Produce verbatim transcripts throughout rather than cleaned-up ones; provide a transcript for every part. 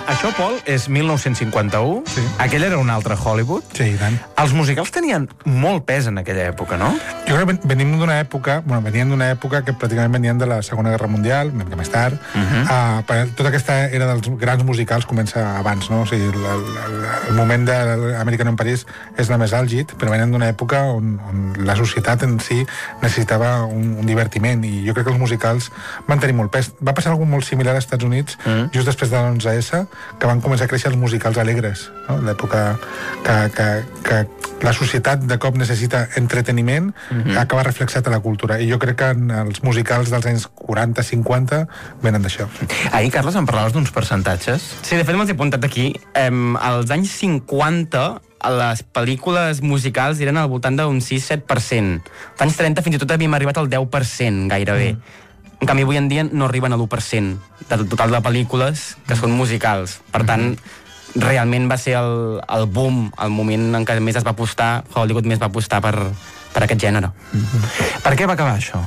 això, Pol, és mil nou-cents cinquanta-u. Sí. Aquell era un altre Hollywood. Sí, i tant. Els musicals tenien molt pes en aquella època, no? Jo crec que venim d'una època, bueno, venien d'una època que pràcticament venien de la Segona Guerra Mundial, una mica més tard. Uh-huh. uh, tota aquesta era dels grans musicals comença abans, no? O sigui, el, el, el moment de l'American in Paris és el més àlgid, però venien d'una època on, on la societat en si necessitava un, un divertiment, i jo crec que els musicals van tenir molt pes. Va passar alguna molt similar als Estats Units, uh-huh. just després de l'onze esse, que van començar a créixer els musicals alegres, no? L'època que, que, que la societat de cop necessita entreteniment, uh-huh. acaba reflexat a la cultura, i jo crec que els musicals dels anys quaranta cinquanta venen d'això. Ahir, Carles, em parlaves d'uns percentatges. Sí, de fet m'ho he apuntat aquí. Eh, als anys cinquanta les pel·lícules musicals eren al voltant d'un sis set per cent. Als anys trenta fins i tot havíem arribat al deu per cent, gairebé. Mm. En canvi, avui en dia no arriben a l'u per cent del total de pel·lícules que són musicals. Per tant, realment va ser el, el boom, el moment en què més es va apostar, Hollywood més va apostar per, per aquest gènere. Mm-hmm. Per què va acabar això?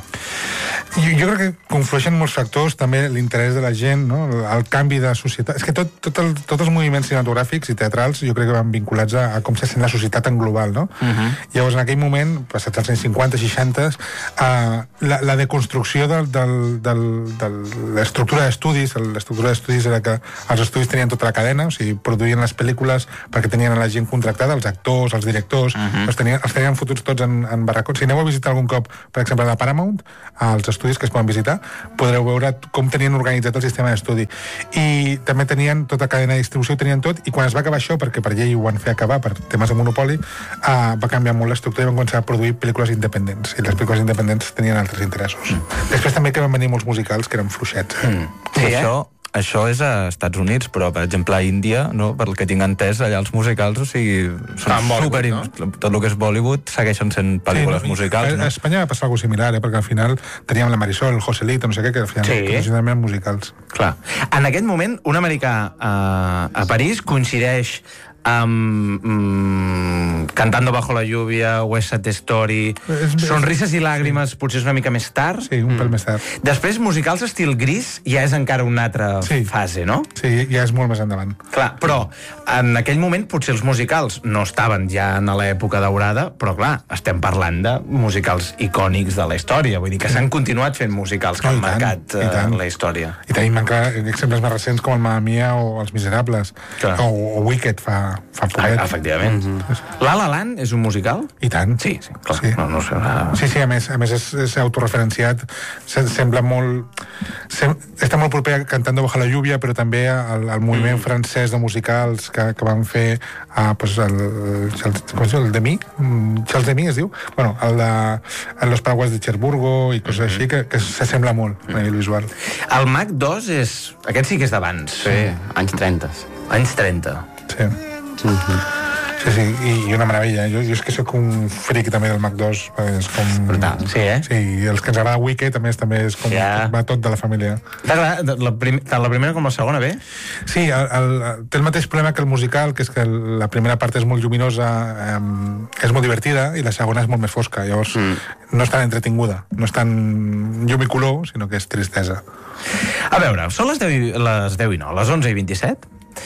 Jo, jo crec que conflueixen molts factors, també l'interès de la gent, no? El canvi de societat. És que tot, tot el, tots els moviments cinematogràfics i teatrals jo crec que van vinculats a, a com se sent la societat en global, no? Uh-huh. Llavors, en aquell moment, passats els anys cinquanta, seixanta, uh, la, la deconstrucció del, del, del, de l'estructura d'estudis, l'estructura d'estudis era que els estudis tenien tota la cadena, o sigui, produïen les pel·lícules perquè tenien la gent contractada, els actors, els directors, uh-huh. els, tenien, els tenien fotuts tots en, en barracons. Si aneu a visitar algun cop, per exemple, la Paramount, als estudis que es poden visitar, podreu veure com tenien organitzat el sistema d'estudi. I també tenien tota cadena de distribució, tenien tot, i quan es va acabar això, perquè per llei ho van fer acabar per temes de monopoli, uh, va canviar molt l'estructura i van començar a produir pel·lícules independents, i les pel·lícules independents tenien altres interessos. Mm. Després també que van venir molts musicals que eren fluixets. Eh? Mm. Sí, eh? Això... Això és a Estats Units, però, per exemple, a Índia, no? Pel que tinc entès, allà els musicals, o sigui, són super... No? Tot el que és Bollywood segueixen sent pel·lícules sí, no? musicals, no? A Espanya va passar alguna similar, eh? Perquè al final teníem la Marisol, el Joselito, no sé què, que al final sí. eren musicals. Clar. En aquest moment, un americà a, a París coincideix amb um, Cantando bajo la lluvia, West Side Story, és, Sonrises i làgrimes, sí. potser és una mica més tard. Sí, un mm. pel més tard. Després, musicals estil gris ja és encara una altra sí. fase, no? Sí, ja és molt més endavant. Clar, però en aquell moment potser els musicals no estaven ja en l'època daurada, però clar, estem parlant de musicals icònics de la història, vull dir que s'han continuat fent musicals que no, han marcat uh, la història. I tenim encara exemples més recents com el Mamma Mia o Els Miserables, o, o Wicked fa fa poquet. Ah, efectivament. Mm-hmm. La La Land és un musical? I tant. Sí, sí, clar. Sí, no, no sé, ah. sí, sí, a més, a més és, és autorreferenciat, sembla molt... Sem, està molt proper a Cantando bajo la lluvia, però també al, al moviment mm. francès de musicals que, que van fer uh, pues el, el, com es diu, el Demi? Charles Demi es diu? Bueno, el de el Los Paraguas de Cherburgo i coses mm-hmm. així, que, que s'assembla molt mm. a nivell visual. El Mac dos és... Aquest sí que és d'abans. Sí, anys trenta. Anys trenta. Sí. Mm-hmm. Sí, sí, i, i una meravella. Jo, jo és que sóc un fric també del Mac dos, és com... Brutal. Sí, eh? Sí, i els que ens agrada Wicked també, també és com... Ja. Va tot de la família. T'agrada la, prim, tant la primera com la segona, bé? Sí, el, el, té el mateix problema que el musical, que és que la primera part és molt lluminosa, eh, és molt divertida, i la segona és molt més fosca. Llavors, mm. no és tan entretinguda, no és tan llum i color, sinó que és tristesa. A veure, són les deu, les deu i nou, les onze i vint-i-set.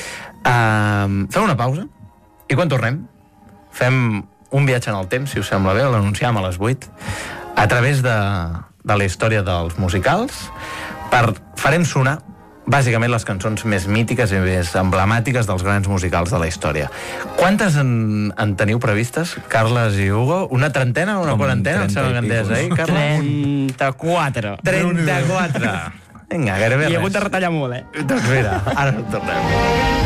Uh, fem una pausa i quan tornem fem un viatge en el temps, si us sembla bé, l'anunciam a les vuit a través de, de la història dels musicals. Per, farem sonar bàsicament les cançons més mítiques i més emblemàtiques dels grans musicals de la història. Quantes en, en teniu previstes, Carles i Hugo? Una trentena o una Com quarantena? trenta eh, trenta-quatre. trenta-quatre. Vinga, gairebé res. I he hagut de retallar molt, eh? Doncs mira, ara tornem.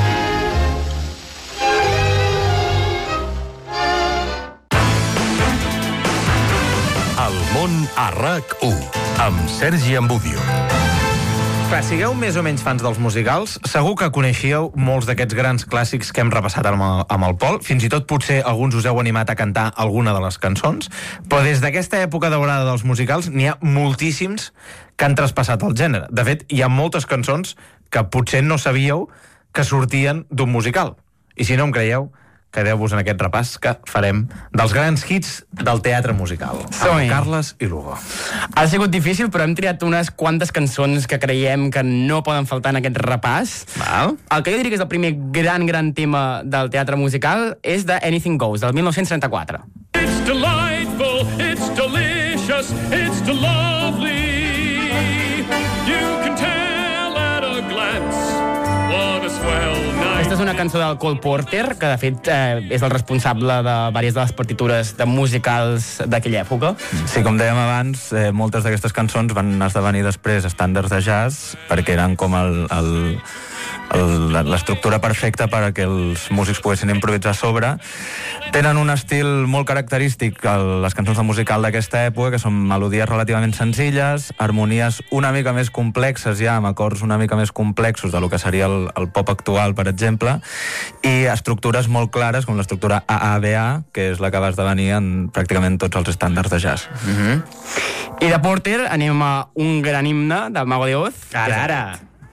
El món a RAC u, amb Sergi Ambudio. Clar, sigueu més o menys fans dels musicals, segur que coneixíeu molts d'aquests grans clàssics que hem repassat amb el, amb el Pol, fins i tot potser alguns us heu animat a cantar alguna de les cançons, però des d'aquesta època daurada dels musicals n'hi ha moltíssims que han traspassat el gènere. De fet, hi ha moltes cançons que potser no sabíeu que sortien d'un musical. I si no em creieu, quedeu-vos en aquest repàs que farem dels grans hits del teatre musical. Som-hi. Amb Carles i Lugo. Ha sigut difícil, però hem triat unes quantes cançons que creiem que no poden faltar en aquest repàs. Val? El que jo diria que és el primer gran, gran tema del teatre musical és de Anything Goes, del dinou trenta-quatre. It's delightful, it's delicious, it's lovely. You can tell at a glance what a swell night. Aquesta és una cançó del Cole Porter, que de fet eh, és el responsable de diverses de les partitures de musicals d'aquella època. Sí, com dèiem abans, eh, moltes d'aquestes cançons van esdevenir després estàndards de jazz perquè eren com el, el, el, l'estructura perfecta perquè els músics poguessin improvisar a sobre. Tenen un estil molt característic, el, les cançons de musical d'aquesta època, que són melodies relativament senzilles, harmonies una mica més complexes ja, amb acords una mica més complexos de lo que seria el, el pop actual, per exemple, i estructures molt clares, com l'estructura A A B A, que és la que va esdevenir en pràcticament tots els estàndards de jazz. Mm-hmm. I de Porter anem a un gran himne del Mago de Oz. Ara, ara.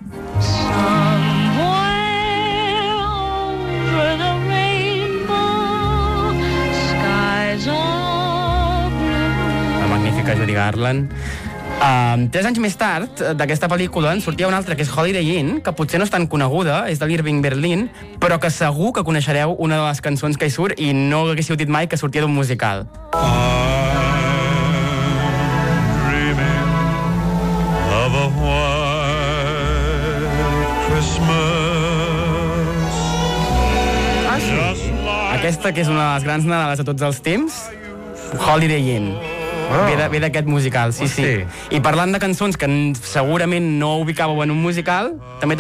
La magnífica Judy Garland. Um, tres anys més tard, d'aquesta pel·lícula, en sortia una altra, que és Holiday Inn, que potser no és tan coneguda, és de l'Irving Berlin, però que segur que coneixereu una de les cançons que hi surt i no haguéssiu dit mai que sortia d'un musical. Of a white Christmas. Ah, sí? Aquesta, que és una de les grans nadales de tots els temps, Holiday Inn. Oh. Ve, de, ve d'aquest musical, sí, sí, sí. I parlant de cançons que segurament no ubicàveu en un musical, també